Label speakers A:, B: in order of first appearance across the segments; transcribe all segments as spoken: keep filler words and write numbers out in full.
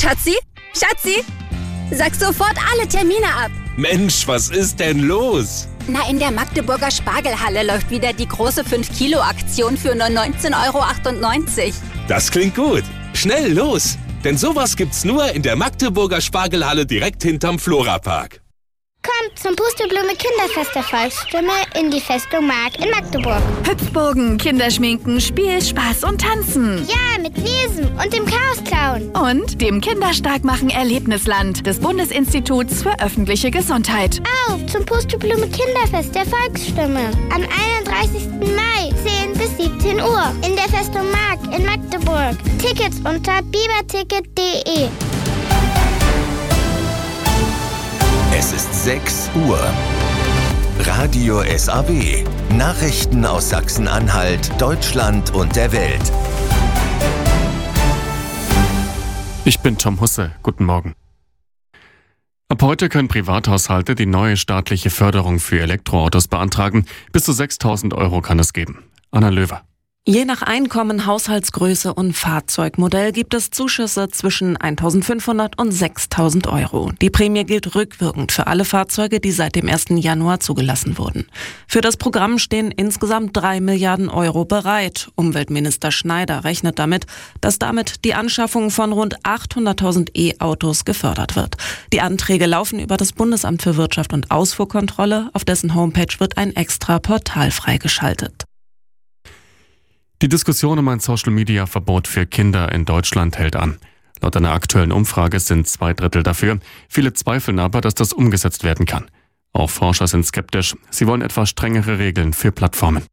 A: Schatzi? Schatzi? Sag sofort alle Termine ab.
B: Mensch, was ist denn los?
A: Na, in der Magdeburger Spargelhalle läuft wieder die große fünf Kilo Aktion für nur neunzehn Euro achtundneunzig.
B: Das klingt gut. Schnell los! Denn sowas gibt's nur in der Magdeburger Spargelhalle direkt hinterm Florapark.
C: Kommt zum Pusteblume Kinderfest der Volksstimme in die Festung Mark in Magdeburg.
D: Hüpfburgen, Kinderschminken, Spiel, Spaß und Tanzen.
C: Ja, mit Lesen und dem Chaosclown.
D: Und dem Kinderstarkmachen Erlebnisland des Bundesinstituts für öffentliche Gesundheit.
C: Auf zum Pusteblume Kinderfest der Volksstimme am einunddreißigsten Mai, zehn bis siebzehn Uhr in der Festung Mark in Magdeburg. Tickets unter biberticket punkt de.
E: Es ist sechs Uhr. Radio S A W. Nachrichten aus Sachsen-Anhalt, Deutschland und der Welt.
F: Ich bin Tom Husse. Guten Morgen. Ab heute können Privathaushalte die neue staatliche Förderung für Elektroautos beantragen. Bis zu sechstausend Euro kann es geben. Anna Löwer.
G: Je nach Einkommen, Haushaltsgröße und Fahrzeugmodell gibt es Zuschüsse zwischen eintausendfünfhundert und sechstausend Euro. Die Prämie gilt rückwirkend für alle Fahrzeuge, die seit dem ersten Januar zugelassen wurden. Für das Programm stehen insgesamt drei Milliarden Euro bereit. Umweltminister Schneider rechnet damit, dass damit die Anschaffung von rund achthunderttausend E-Autos gefördert wird. Die Anträge laufen über das Bundesamt für Wirtschaft und Ausfuhrkontrolle. Auf dessen Homepage wird ein extra Portal freigeschaltet.
F: Die Diskussion um ein Social-Media-Verbot für Kinder in Deutschland hält an. Laut einer aktuellen Umfrage sind zwei Drittel dafür. Viele zweifeln aber, dass das umgesetzt werden kann. Auch Forscher sind skeptisch. Sie wollen etwas strengere Regeln für Plattformen.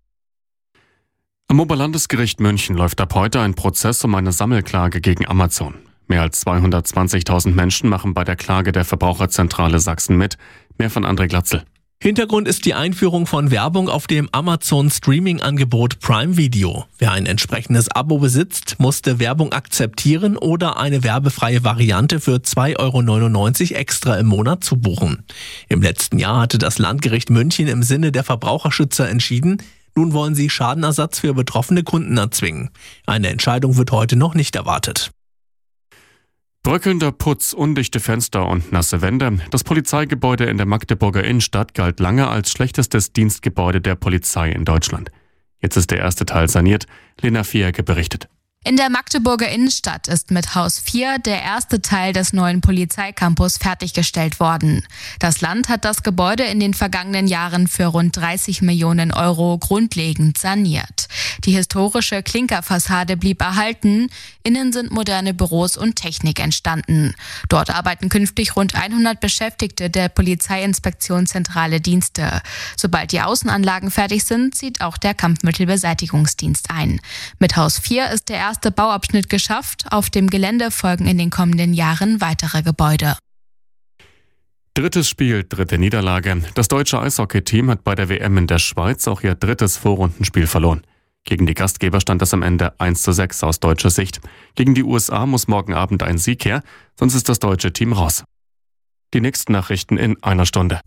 F: Am Oberlandesgericht München läuft ab heute ein Prozess um eine Sammelklage gegen Amazon. Mehr als zweihundertzwanzigtausend Menschen machen bei der Klage der Verbraucherzentrale Sachsen mit. Mehr von André Glatzel.
H: Hintergrund ist die Einführung von Werbung auf dem Amazon-Streaming-Angebot Prime Video. Wer ein entsprechendes Abo besitzt, musste Werbung akzeptieren oder eine werbefreie Variante für zwei Euro neunundneunzig extra im Monat zu buchen. Im letzten Jahr hatte das Landgericht München im Sinne der Verbraucherschützer entschieden. Nun wollen sie Schadenersatz für betroffene Kunden erzwingen. Eine Entscheidung wird heute noch nicht erwartet.
F: Bröckelnder Putz, undichte Fenster und nasse Wände. Das Polizeigebäude in der Magdeburger Innenstadt galt lange als schlechtestes Dienstgebäude der Polizei in Deutschland. Jetzt ist der erste Teil saniert. Lena Vierke berichtet.
I: In der Magdeburger Innenstadt ist mit Haus vier der erste Teil des neuen Polizeicampus fertiggestellt worden. Das Land hat das Gebäude in den vergangenen Jahren für rund dreißig Millionen Euro grundlegend saniert. Die historische Klinkerfassade blieb erhalten, innen sind moderne Büros und Technik entstanden. Dort arbeiten künftig rund hundert Beschäftigte der Polizeiinspektionszentrale Dienste. Sobald die Außenanlagen fertig sind, zieht auch der Kampfmittelbeseitigungsdienst ein. Mit Haus vier ist der erste Bauabschnitt geschafft. Auf dem Gelände folgen in den kommenden Jahren weitere Gebäude.
F: Drittes Spiel, dritte Niederlage. Das deutsche Eishockey-Team hat bei der W M in der Schweiz auch ihr drittes Vorrundenspiel verloren. Gegen die Gastgeber stand es am Ende eins zu sechs aus deutscher Sicht. Gegen die U S A muss morgen Abend ein Sieg her, sonst ist das deutsche Team raus. Die nächsten Nachrichten in einer Stunde.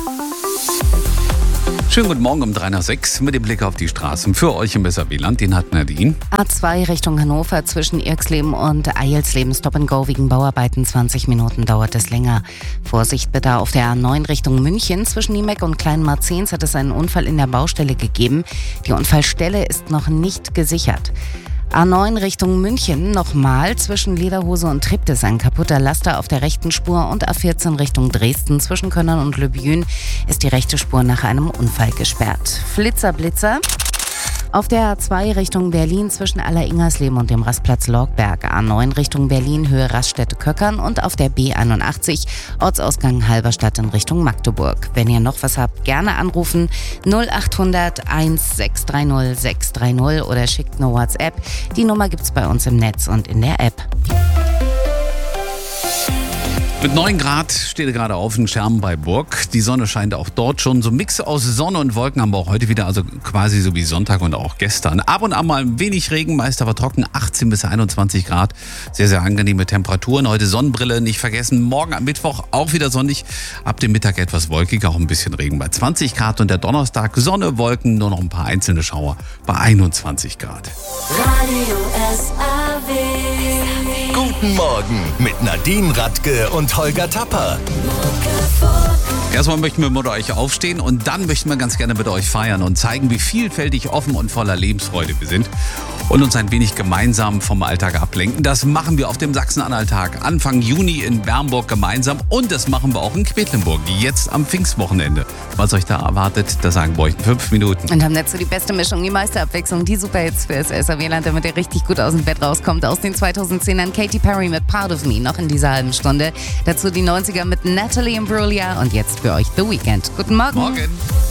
J: Schönen guten Morgen um drei nach sechs mit dem Blick auf die Straßen. Für euch im S A W-Land, den hat Nadine.
K: A zwei Richtung Hannover zwischen Irxleben und Eilsleben Stop and Go wegen Bauarbeiten. zwanzig Minuten dauert es länger. Vorsicht bitte auf der A neun Richtung München. Zwischen Niemeck und Kleinmarzens hat es einen Unfall in der Baustelle gegeben. Die Unfallstelle ist noch nicht gesichert. A neun Richtung München nochmal zwischen Lederhose und Triptis ein kaputter Laster auf der rechten Spur und A vierzehn Richtung Dresden zwischen Könnern und Le Buen ist die rechte Spur nach einem Unfall gesperrt. Flitzer, Blitzer. Auf der A zwei Richtung Berlin zwischen Aller-Ingersleben und dem Rastplatz Lorgberg, A neun Richtung Berlin Höhe Raststätte-Köckern und auf der B einundachtzig Ortsausgang Halberstadt in Richtung Magdeburg. Wenn ihr noch was habt, gerne anrufen null achthundert eins sechs drei null sechs drei null oder schickt eine WhatsApp. Die Nummer gibt's bei uns im Netz und in der App.
J: Mit neun Grad steht er gerade auf in Schermen bei Burg. Die Sonne scheint auch dort schon. So ein Mix aus Sonne und Wolken haben wir auch heute wieder, also quasi so wie Sonntag und auch gestern. Ab und an mal ein wenig Regen, meist aber trocken, achtzehn bis einundzwanzig Grad. Sehr, sehr angenehme Temperaturen. Heute Sonnenbrille nicht vergessen. Morgen am Mittwoch auch wieder sonnig. Ab dem Mittag etwas wolkig, auch ein bisschen Regen bei zwanzig Grad. Und der Donnerstag Sonne, Wolken, nur noch ein paar einzelne Schauer bei einundzwanzig Grad.
L: Radio S A W.
E: Guten Guten Morgen mit Nadine Radke und Holger Tapper.
J: Erstmal möchten wir mit euch aufstehen und dann möchten wir ganz gerne mit euch feiern und zeigen, wie vielfältig, offen und voller Lebensfreude wir sind und uns ein wenig gemeinsam vom Alltag ablenken. Das machen wir auf dem Sachsen-Anhalt-Tag Anfang Juni in Bernburg gemeinsam und das machen wir auch in Quedlinburg, jetzt am Pfingstwochenende. Was euch da erwartet, das sagen wir euch in fünf Minuten.
K: Und haben dazu die beste Mischung, die meiste Abwechslung, die Superhits für das S A W-Land, damit ihr richtig gut aus dem Bett rauskommt. Aus den zweitausendzehnern Katy Perry mit Proud of Me, noch in dieser halben Stunde. Dazu die neunziger mit Natalie Imbruglia und jetzt für euch The Weeknd. Guten Morgen.
J: Morgen.